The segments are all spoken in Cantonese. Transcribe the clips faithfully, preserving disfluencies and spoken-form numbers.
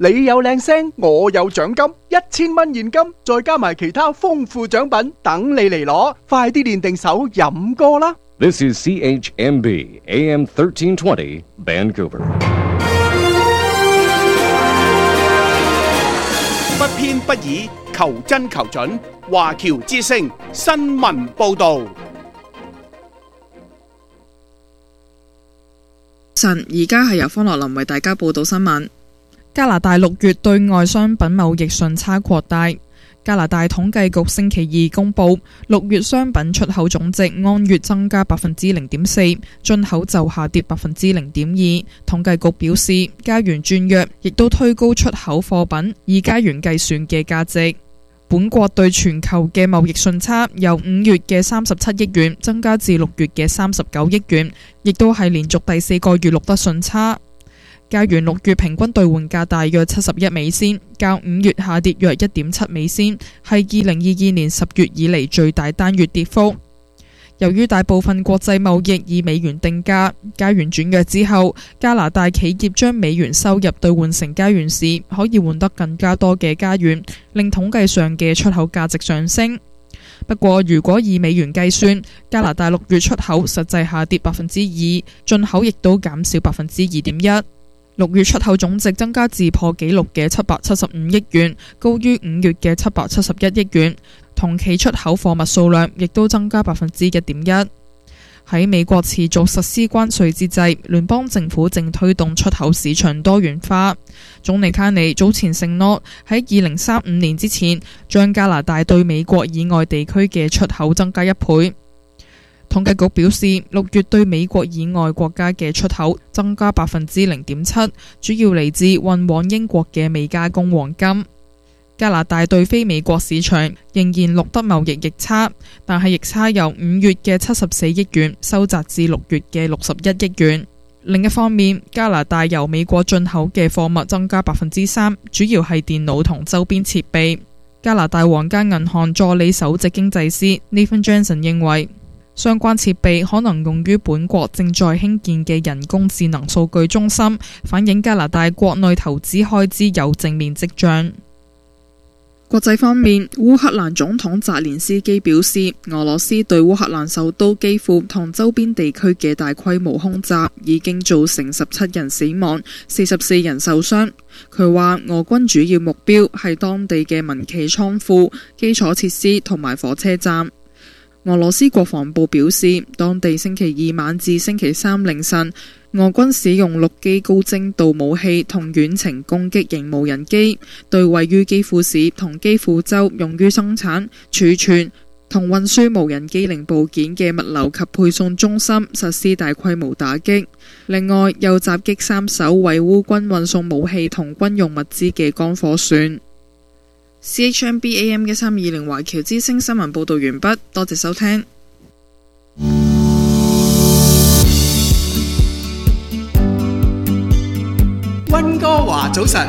你有靚聲，我有獎金，一千蚊現金，再加埋其他豐富獎品，等你嚟攞。快啲練定手飲歌啦！ This is C H M B A M thirteen twenty Vancouver。 不偏不倚，求真求準。華僑之聲新聞報導。 晨，而家係由方樂林為大家報道新聞。 加拿大六月對外商品貿易順差擴大。加拿大統計局星期二公佈，六月商品出口總值按月增加百分之零點四，進口就下跌百分之零點二。統計局表示，加元轉弱，亦都推高出口貨品以加元計算嘅價值。本國對全球嘅貿易順差由五月嘅三十七億元增加至六月嘅三十九億元，亦都係連續第四個月錄得順差。加元六月平均兌換價大約七十一美仙，較五月下跌約一點七美仙，係二零二二年十月以嚟最大單月跌幅。由於大部分國際貿易以美元定價，加元轉弱之後，加拿大企業將美元收入兌換成加元時，可以換得更加多嘅加元，令統計上嘅出口價值上升。不過，如果以美元計算，加拿大六月出口實際下跌百分之二，進口亦都減少百分之二點一。六月出口總值增加至破紀錄嘅七百七十五億元，高於五月嘅七百七十一億元。同期出口貨物數量亦都增加百分之一點一。喺美國持續實施關稅之際，聯邦政府正推動出口市場多元化。總理卡尼早前承諾喺二零三五年之前，將加拿大對美國以外地區嘅出口增加一倍。統計局表示，六月對美國以外國家嘅出口增加百分之零點七，主要嚟自運往英國嘅未加工黃金。加拿大對非美國市場仍然錄得貿易逆差，但係逆差由五月嘅七十四億元收窄至六月嘅六十一億元。另一方面，加拿大由美國進口嘅貨物增加百分之三，主要係電腦同周邊設備。加拿大皇家銀行助理首席經濟師 Nathan Johnson 認為，相關設備可能用於本國正在興建嘅人工智能數據中心，反映加拿大國內投資開支有正面跡象。 國際方面，烏克蘭總統澤連斯基表示，俄羅斯對烏克蘭首都基輔同周邊地區嘅大規模空襲已經造成十七人死亡、四十四人受傷。佢話俄軍主要目標係當地嘅民企倉庫、基礎設施同埋火車站。俄羅斯國防部表示，當地星期二晚至星期三凌晨，俄軍使用陸基高精度武器同遠程攻擊型無人機，對位於基輔市同基輔州用於生產、儲存同運輸無人機零部件嘅物流及配送中心實施大規模打擊。另外，又襲擊三艘為烏軍運送武器同軍用物資嘅乾貨船。C H M B A M 嘅三二零華僑之聲新聞報道完畢，多謝收聽。 溫哥華早晨，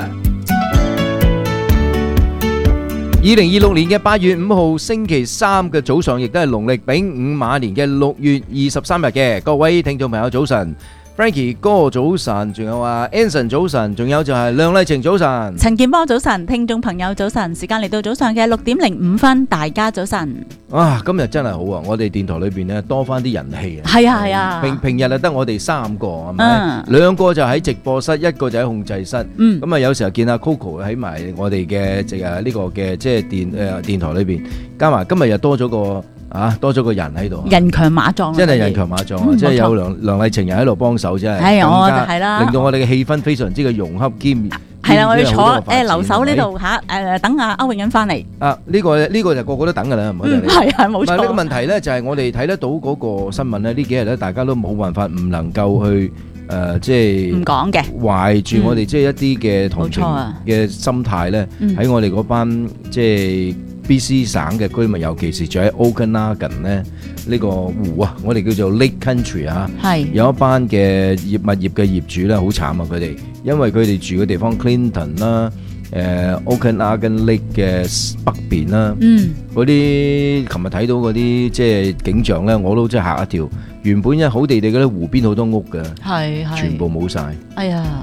二零二六年嘅八月五號星期三嘅早上，亦都係農曆丙午馬年嘅六月二十三日嘅。各位聽眾朋友早晨。Frankie 哥早晨，仲有啊 Anson 早晨，仲有就係梁麗晴早晨， 陳健波早晨，聽眾朋友早晨，時間嚟到早上嘅六點零五分，大家早晨。 啊，今日真係好啊！我哋電台裏邊咧多翻啲人氣啊， 係啊係啊， 平平日啊得我哋三個係咪？兩個就喺直播室，一個就喺控制室。嗯，咁啊有時候見阿 Coco 喺埋我哋嘅即係呢個嘅即係電誒電台裏邊，加埋今日又多咗個。啊，多咗個人喺度， 人強馬壯， 真係人強馬壯啊！即係有梁梁麗晴人喺度幫手，真係， 係我係啦， 令到我哋嘅氣氛非常之嘅融洽兼。 係啦，我哋坐誒留守呢度嚇誒，等阿歐永欣翻嚟。 啊，呢個呢個就個個都等㗎啦，唔好就你。 係啊，冇錯。 呢個問題咧，就係我哋睇得到嗰個新聞咧，呢幾日咧，大家都冇辦法唔能夠去誒，即係唔講嘅， 懷住我哋即係一啲嘅同情嘅心態咧，喺我哋嗰班即係。B C 省嘅居民，尤其是住喺 Okanagan 咧，呢個湖啊，我哋叫做 Lake Country 啊，係有一班嘅業物業嘅業主咧，好慘啊！佢哋因為佢哋住嘅地方 Clinton 啦，誒 Okanagan Lake 嘅北邊啦，嗯，嗰啲琴日睇到嗰啲即係景象咧，我都真係嚇一跳。原本一好地地嗰啲湖邊好多屋嘅，係係全部冇晒。哎呀！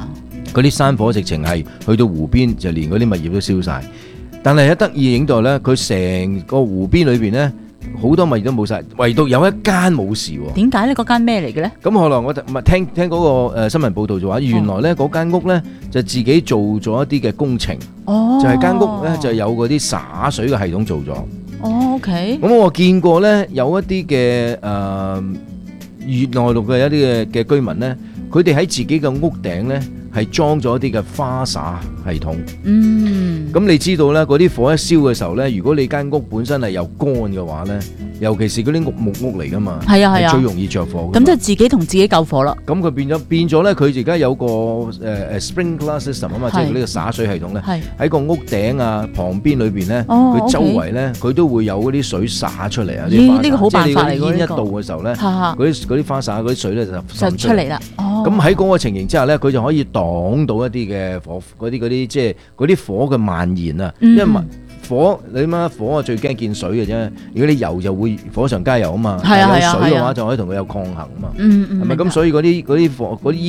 嗰啲山火直情係去到湖邊，就連嗰啲物業都燒晒。但係喺得意影到咧，佢成個湖邊裏邊咧，好多物業都冇晒，唯獨有一間冇事喎。 點解咧？嗰間咩嚟嘅咧？ 咁後來我就咪聽聽嗰個誒新聞報導就話，原來咧嗰間屋咧就自己做咗一啲嘅工程， 哦， 就係間屋咧就有嗰啲灑水嘅系統做咗。 哦 ，OK。 咁我見過咧有一啲嘅誒粵內陸嘅一啲嘅嘅居民咧，佢哋喺自己嘅屋頂咧係裝咗一啲嘅花灑系統。 嗯。 咁你知道咧，嗰啲火一燒嘅時候咧，如果你間屋本身係有乾嘅話咧，尤其是嗰啲屋木屋嚟噶嘛， 係啊係啊， 最容易着火。 咁就自己同自己救火啦。 咁佢變咗變咗咧，佢而家有個誒誒 sprinkler system 啊嘛，即係呢個灑水系統咧，喺個屋頂啊旁邊裏邊咧，佢周圍咧佢都會有嗰啲水灑出嚟啊！ 咦，呢個好辦法嚟㗎， 煙一到嘅時候咧，嗰啲嗰啲花灑嗰啲水咧就就出嚟啦。哦， 咁喺嗰個情形之下咧，佢就可以擋到一啲嘅火嗰啲嗰啲即係嗰啲火嘅蔓延啊，因為火你諗下火啊最驚見水嘅啫，如果你油就會火上加油啊嘛，有水嘅話就可以同佢有抗衡啊嘛，係咪咁？所以嗰啲嗰啲火嗰啲